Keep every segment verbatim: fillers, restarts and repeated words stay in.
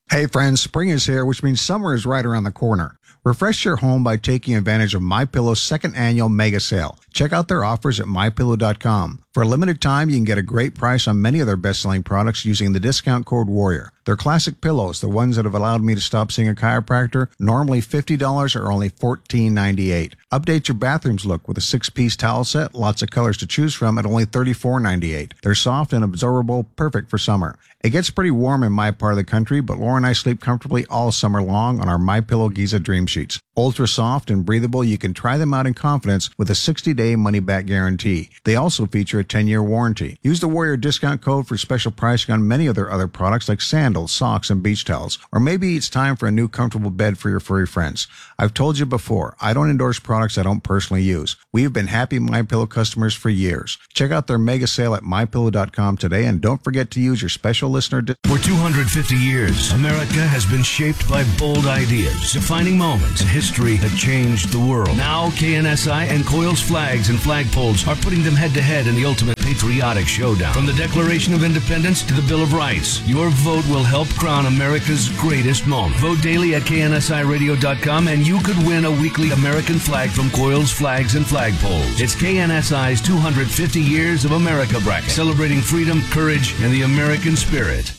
Hey friends, spring is here, which means summer is right around the corner. Refresh your home by taking advantage of MyPillow's second annual mega sale. Check out their offers at my pillow dot com. For a limited time, you can get a great price on many of their best-selling products using the discount code WARRIOR. Their classic pillows, the ones that have allowed me to stop seeing a chiropractor, normally fifty dollars are only fourteen ninety-eight. Update your bathroom's look with a six-piece towel set, lots of colors to choose from at only thirty-four ninety-eight. They're soft and absorbable, perfect for summer. It gets pretty warm in my part of the country, but Laura and I sleep comfortably all summer long on our MyPillow Giza Dream Sheets. Ultra soft and breathable, you can try them out in confidence with a sixty-day money-back guarantee. They also feature a ten-year warranty. Use the Warrior discount code for special pricing on many of their other products like sandals, socks, and beach towels. Or maybe it's time for a new comfortable bed for your furry friends. I've told you before, I don't endorse products I don't personally use. We've been happy MyPillow customers for years. Check out their mega sale at my pillow dot com today, and don't forget to use your special listener discount. For two hundred fifty years, America has been shaped by bold ideas, defining moments in history that changed the world. Now, K N S I and Coils flags and flagpoles are putting them head-to-head in the ultimate patriotic showdown. From the Declaration of Independence to the Bill of Rights, your vote will help crown America's greatest moment. Vote daily at K N S I radio dot com and you could win a weekly American flag from Coils flags and flagpoles. It's K N S I's two hundred fifty Years of America bracket, celebrating freedom, courage, and the American spirit.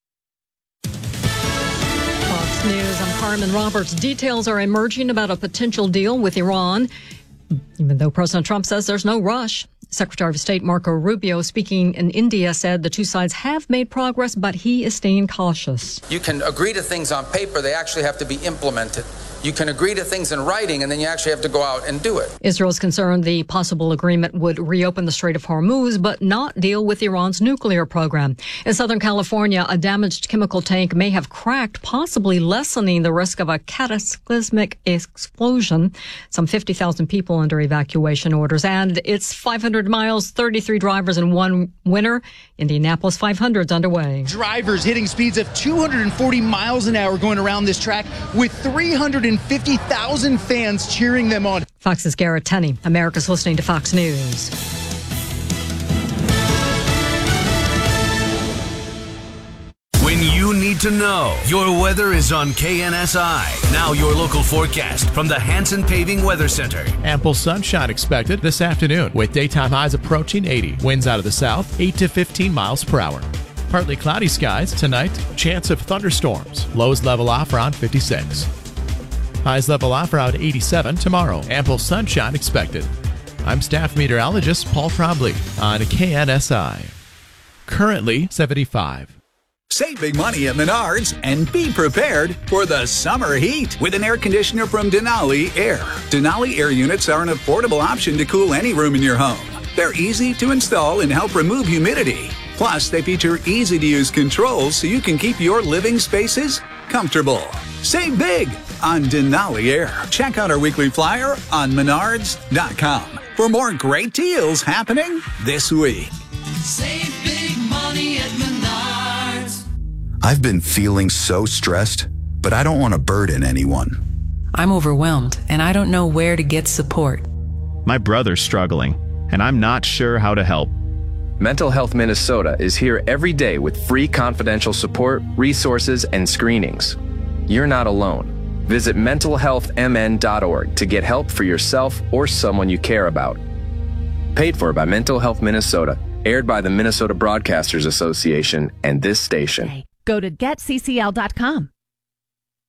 Fox News, I'm Carmen Roberts. Details are emerging about a potential deal with Iran, even though President Trump says there's no rush. Secretary of State Marco Rubio, speaking in India, said the two sides have made progress, but he is staying cautious. You can agree to things on paper, they actually have to be implemented. You can agree to things in writing, and then you actually have to go out and do it. Israel's concerned the possible agreement would reopen the Strait of Hormuz, but not deal with Iran's nuclear program. In Southern California, a damaged chemical tank may have cracked, possibly lessening the risk of a cataclysmic explosion. Some fifty thousand people under evacuation orders, and it's five hundred miles, thirty-three drivers, and one winner. Indianapolis five hundred's underway. Drivers hitting speeds of two hundred forty miles an hour going around this track with three hundred fifty thousand fans cheering them on. Fox's Garrett Tenney. America's listening to Fox News. When you need to know, your weather is on K N S I. Now your local forecast from the Hanson Paving Weather Center. Ample sunshine expected this afternoon with daytime highs approaching eighty. Winds out of the south, eight to fifteen miles per hour. Partly cloudy skies tonight. Chance of thunderstorms. Lows level off around fifty-six. Highs level off around eighty-seven tomorrow. Ample sunshine expected. I'm staff meteorologist Paul Trombley on K N S I. Currently seventy-five. Save big money at Menards and be prepared for the summer heat with an air conditioner from Denali Air. Denali Air units are an affordable option to cool any room in your home. They're easy to install and help remove humidity. Plus, they feature easy-to-use controls so you can keep your living spaces comfortable. Save big on Denali Air. Check out our weekly flyer on menards dot com for more great deals happening this week. Save big money at Menards. I've been feeling so stressed, but I don't want to burden anyone. I'm overwhelmed, and I don't know where to get support. My brother's struggling, and I'm not sure how to help. Mental Health Minnesota is here every day with free confidential support, resources, and screenings. You're not alone. Visit mental health m n dot org to get help for yourself or someone you care about. Paid for by Mental Health Minnesota, aired by the Minnesota Broadcasters Association and this station. Go to get c c l dot com.